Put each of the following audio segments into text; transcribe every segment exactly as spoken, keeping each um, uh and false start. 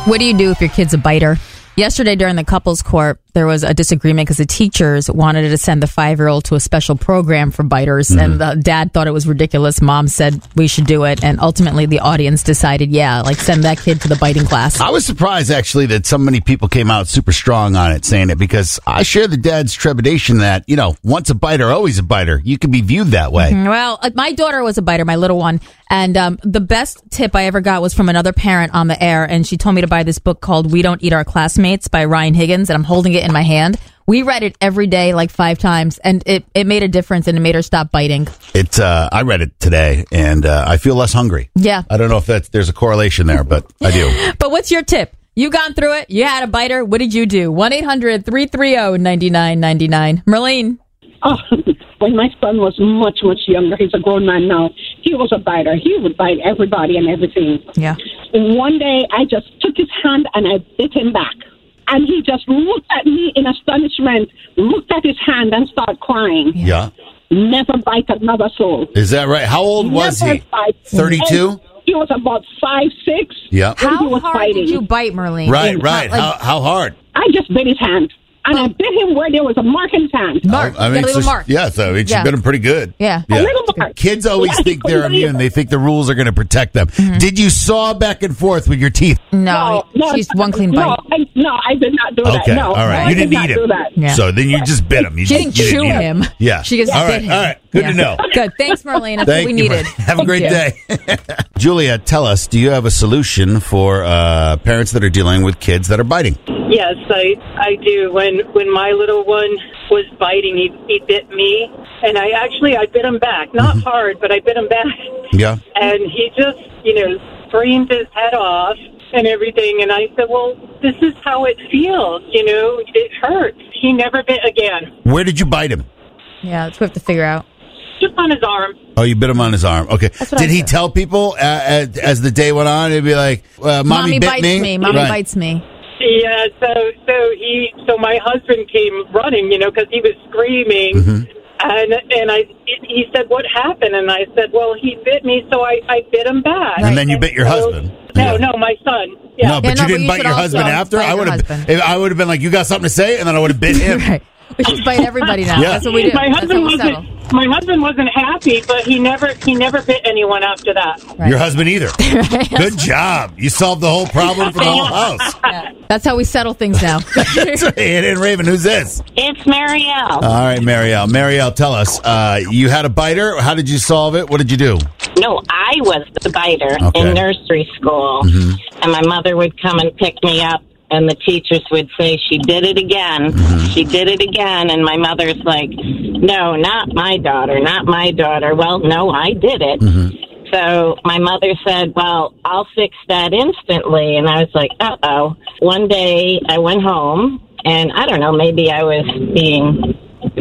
What do you do if your kid's a biter? Yesterday during the couples court, there was a disagreement because the teachers wanted to send the five-year-old to a special program for biters, mm-hmm. and the dad thought it was ridiculous. Mom said we should do it, and ultimately the audience decided, yeah, like send that kid to the biting class. I was surprised, actually, that so many people came out super strong on it, saying it, because I share the dad's trepidation that, you know, once a biter, always a biter. You can be viewed that way. Mm-hmm. Well, uh, my daughter was a biter, my little one, and um, the best tip I ever got was from another parent on the air, and she told me to buy this book called We Don't Eat Our Classmates by Ryan Higgins, and I'm holding it in my hand. We read it every day, like five times, and it, it made a difference, and it made her stop biting. It. Uh, I read it today, and uh, I feel less hungry. Yeah. I don't know if that's, there's a correlation there, but I do. But what's your tip? You gone through it. You had a biter. What did you do? one eight hundred three three zero nine nine nine nine. Merlene. Oh, when my son was much, much younger, he's a grown man now, he was a biter. He would bite everybody and everything. Yeah. One day, I just took his hand and I bit him back. And he just looked at me in astonishment, looked at his hand and started crying. Yeah. Never bite another soul. Is that right? How old was Never he? Bite. thirty-two? He was about five, six. Yeah. How he was hard biting. did you bite, Merlene? Right, In- right. like- how, how hard? I just bit his hand. And I bit him where there was a mark in his hand. Mark. I You got a little so, mark. Yeah, so it Yeah. been pretty good. Yeah. A little mark. Kids always Yeah, he think they're couldn't believe immune. it. They think the rules are going to protect them. Mm-hmm. Did you saw back and forth with your teeth? No, she's one clean bite. No, I, no, I did not do that. Okay, No, all right. I You did didn't not eat do him. that. Yeah. So then you just bit him. You She just, didn't you chew eat him. Yeah. She just all bit right, him. All right. Good Yeah. to know. Good. Thanks, Merlene. That's Thank what we you. needed. Have a Thank great you. day. Julia, tell us, do you have a solution for uh, parents that are dealing with kids that are biting? Yes, I I do. When when my little one was biting, he, he bit me, and I actually I bit him back. Not Mm-hmm. hard, but I bit him back. Yeah. And he just, you know, screamed his head off and everything. And I said, well, this is how it feels. You know, it hurts. He never bit again. Where did you bite him? Yeah, that's what we have to figure out. Just on his arm. Oh, you bit him on his arm. Okay. That's what Did I he said. tell people uh, as, as the day went on? He'd be like, uh, "Mommy, bit bites me." me. Mommy Right. bites me. Yeah, so so he so my husband came running, you know, because he was screaming, Mm-hmm. and and I he said, "What happened?" And I said, "Well, he bit me, so I, I bit him back." And then you bit your so- husband. No, Yeah. no, my son. Yeah. No, but Yeah, you no, but didn't you bite should your also husband after. bite I your would have. husband. I would have been like, "You got something to say," and then I would have bit him. Right. We just bite everybody now. Yeah. That's what we do. My That's husband what we settle. wasn't. My husband wasn't happy, but he never he never bit anyone after that. Right. Your husband either. Good job. You solved the whole problem for the whole house. Yeah. That's how we settle things now. Hey, and Raven, who's this? It's Marielle. All right, Marielle. Marielle, tell us. Uh, you had a biter. How did you solve it? What did you do? No, I was the biter Okay. in nursery school. Mm-hmm. And my mother would come and pick me up, and the teachers would say, she did it again. Mm-hmm. She did it again. And my mother's like, no, not my daughter, not my daughter. Well, no, I did it. Mm-hmm. So my mother said, well, I'll fix that instantly. And I was like, uh-oh. One day I went home, and I don't know, maybe I was being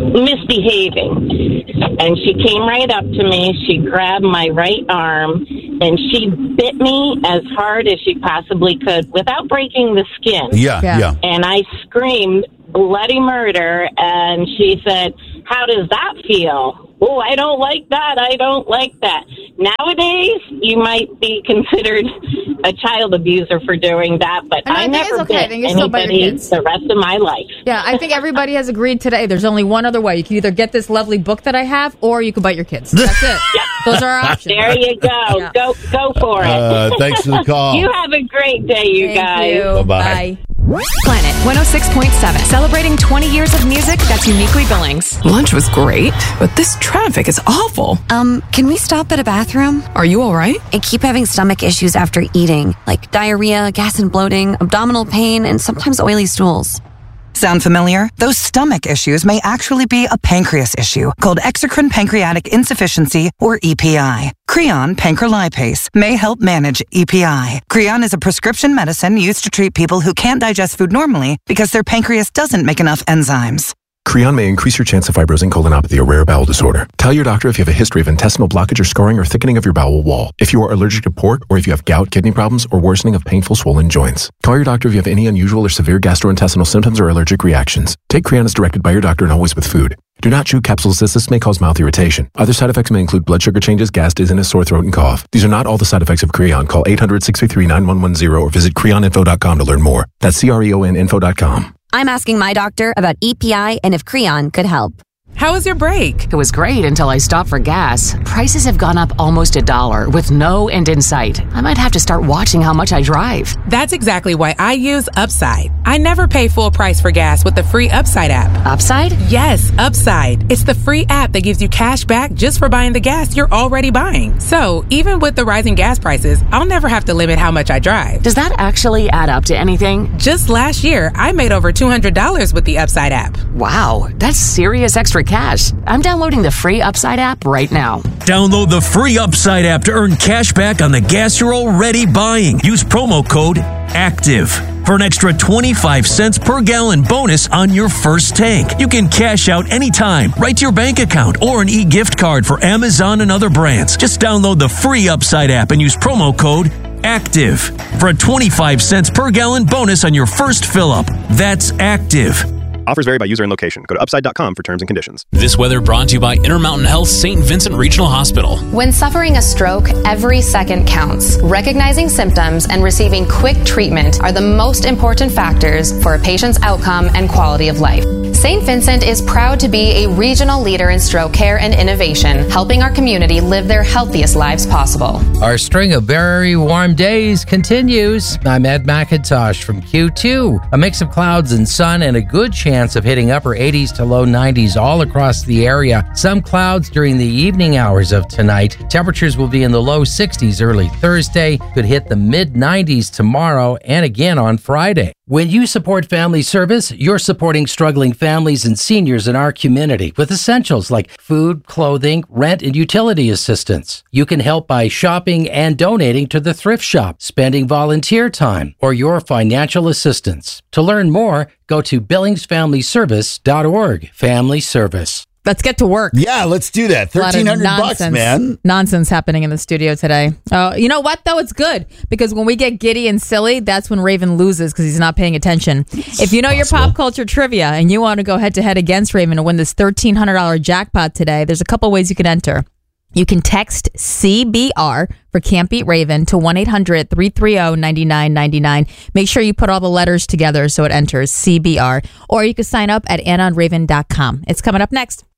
misbehaving. And she came right up to me. She grabbed my right arm, and she bit me as hard as she possibly could without breaking the skin. Yeah, Yeah. yeah. And I screamed bloody murder, and she said, how does that feel? Oh, I don't like that. I don't like that. Nowadays, you might be considered a child abuser for doing that, but And I I, think never it's okay. I bit think you still bite your anybody kids. the rest of my life. Yeah, I think everybody has agreed today. There's only one other way. You can either get this lovely book that I have, or you can bite your kids. That's it. Those are our options. There you go. Yeah. Go go for it. Uh, thanks for the call. You have a great day, you Thank guys. you. Bye-bye. Bye. Planet one oh six point seven, celebrating twenty years of music that's uniquely Billings. Lunch was great, but this traffic is awful. Um, can we stop at a bathroom? Are you all right? I keep having stomach issues after eating, like diarrhea, gas and bloating, abdominal pain, and sometimes oily stools. Sound familiar? Those stomach issues may actually be a pancreas issue called exocrine pancreatic insufficiency, or E P I. Creon pancrelipase may help manage E P I. Creon is a prescription medicine used to treat people who can't digest food normally because their pancreas doesn't make enough enzymes. Creon may increase your chance of fibrosing colonopathy, a rare bowel disorder. Tell your doctor if you have a history of intestinal blockage or scarring or thickening of your bowel wall, if you are allergic to pork, or if you have gout, kidney problems, or worsening of painful swollen joints. Call your doctor if you have any unusual or severe gastrointestinal symptoms or allergic reactions. Take Creon as directed by your doctor and always with food. Do not chew capsules as this may cause mouth irritation. Other side effects may include blood sugar changes, gas, dizziness, sore throat, and cough. These are not all the side effects of Creon. Call eight hundred, six three three, nine one one zero or visit creon info dot com to learn more. That's C R E O N info dot com. I'm asking my doctor about E P I and if Creon could help. How was your break? It was great until I stopped for gas. Prices have gone up almost a dollar with no end in sight. I might have to start watching how much I drive. That's exactly why I use Upside. I never pay full price for gas with the free Upside app. Upside? Yes, Upside. It's the free app that gives you cash back just for buying the gas you're already buying. So even with the rising gas prices, I'll never have to limit how much I drive. Does that actually add up to anything? Just last year, I made over two hundred dollars with the Upside app. Wow, that's serious extra cash. I'm downloading the free Upside app right now. Download the free Upside app to earn cash back on the gas you're already buying. Use promo code ACTIVE for an extra twenty-five cents per gallon bonus on your first tank. You can cash out anytime, right to your bank account, or an e-gift card for Amazon and other brands. Just download the free Upside app and use promo code ACTIVE for a twenty-five cents per gallon bonus on your first fill up. That's ACTIVE. Offers vary by user and location. Go to upside dot com for terms and conditions. This weather brought to you by Intermountain Health Saint Vincent Regional Hospital. When suffering a stroke, every second counts. Recognizing symptoms and receiving quick treatment are the most important factors for a patient's outcome and quality of life. Saint Vincent is proud to be a regional leader in stroke care and innovation, helping our community live their healthiest lives possible. Our string of very warm days continues. I'm Ed McIntosh from Q two. A mix of clouds and sun and a good chance of hitting upper eighties to low nineties all across the area. Some clouds during the evening hours of tonight. Temperatures will be in the low sixties early Thursday, could hit the mid nineties tomorrow and again on Friday. When you support Family Service, you're supporting struggling families and seniors in our community with essentials like food, clothing, rent, and utility assistance. You can help by shopping and donating to the thrift shop, spending volunteer time, or your financial assistance. To learn more, go to billings family service dot org. Family Service. Let's get to work. Yeah, let's do that. thirteen hundred bucks, man. Nonsense happening in the studio today. Uh, you know what, though? It's good because when we get giddy and silly, that's when Raven loses because he's not paying attention. If you know your pop culture trivia and you want to go head to head against Raven to win this thirteen hundred dollars jackpot today, there's a couple ways you can enter. You can text C B R for Can't Beat Raven to one eight hundred, three three zero, nine nine nine nine. Make sure you put all the letters together so it enters C B R. Or you can sign up at anna and raven dot com. It's coming up next.